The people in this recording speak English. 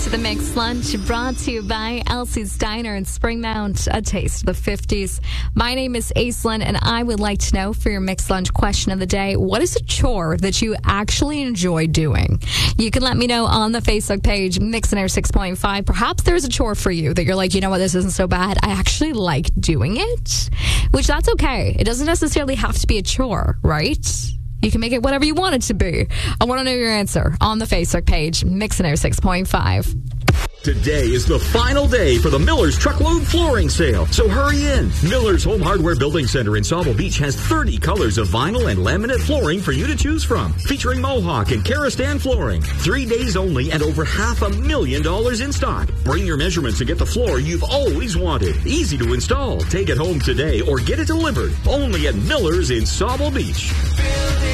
to the Mixed Lunch, brought to you by Elsie's Diner in Springmount, a taste of the 50s. My name is Aislinn, and I would like to know for your Mixed Lunch question of the day, what is a chore that you actually enjoy doing? You can let me know on the Facebook page, Mixin' Air 6.5. Perhaps there's a chore for you that you're like, you know what, this isn't so bad. I actually like doing it, which that's okay. It doesn't necessarily have to be a chore, right? You can make it whatever you want it to be. I want to know your answer on the Facebook page, Mixin' Air 6.5. Today is the final day for the Miller's Truckload Flooring Sale, so hurry in. Miller's Home Hardware Building Center in Sauble Beach has 30 colors of vinyl and laminate flooring for you to choose from, featuring Mohawk and Karastan flooring. 3 days only and over $500,000 in stock. Bring your measurements and get the floor you've always wanted. Easy to install. Take it home today or get it delivered. Only at Miller's in Sauble Beach.